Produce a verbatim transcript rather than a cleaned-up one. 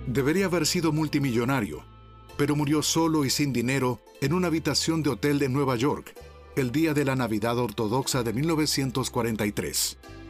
Debería haber sido multimillonario, pero murió solo y sin dinero en una habitación de hotel de Nueva York, el día de la Navidad ortodoxa de mil novecientos cuarenta y tres.